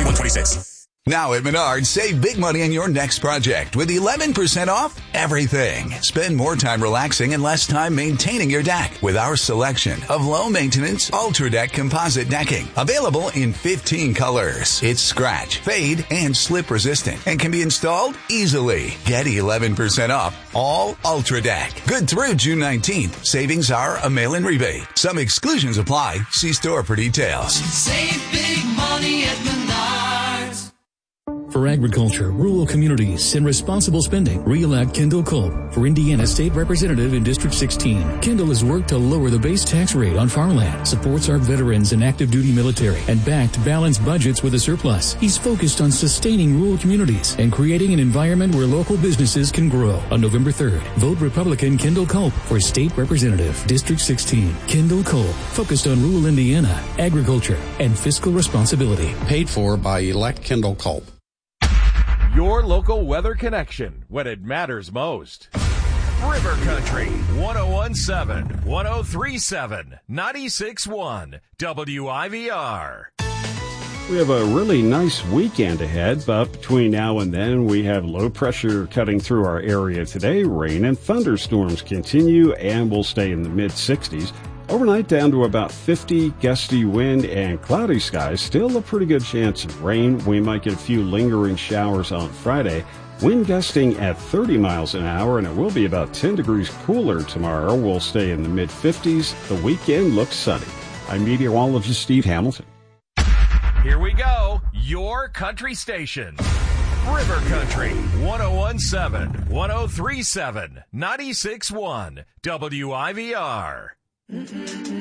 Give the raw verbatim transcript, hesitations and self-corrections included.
thirty-one twenty-six. Now at Menards, save big money on your next project with eleven percent off everything. Spend more time relaxing and less time maintaining your deck with our selection of low-maintenance Ultra Deck composite decking. Available in fifteen colors. It's scratch, fade, and slip resistant and can be installed easily. Get eleven percent off all Ultra Deck. Good through June nineteenth. Savings are a mail-in rebate. Some exclusions apply. See store for details. Save big money at Menards. For agriculture, rural communities, and responsible spending, re-elect Kendall Culp for Indiana State Representative in District sixteen. Kendall has worked to lower the base tax rate on farmland, supports our veterans and active duty military, and backed balanced budgets with a surplus. He's focused on sustaining rural communities and creating an environment where local businesses can grow. On November third, vote Republican Kendall Culp for State Representative, District sixteen. Kendall Culp, focused on rural Indiana, agriculture, and fiscal responsibility. Paid for by Elect Kendall Culp. Your local weather connection when it matters most. River Country, one oh one point seven, one oh three point seven, ninety-six point one, W I V R. We have a really nice weekend ahead, but between now and then we have low pressure cutting through our area today. Rain and thunderstorms continue and will stay in the mid sixties. Overnight down to about fifty, gusty wind and cloudy skies. Still a pretty good chance of rain. We might get a few lingering showers on Friday. Wind gusting at thirty miles an hour, and it will be about ten degrees cooler tomorrow. We'll stay in the mid fifties. The weekend looks sunny. I'm meteorologist Steve Hamilton. Here we go. Your country station. River Country, one oh one point seven, one oh three point seven, ninety-six point one, W I V R.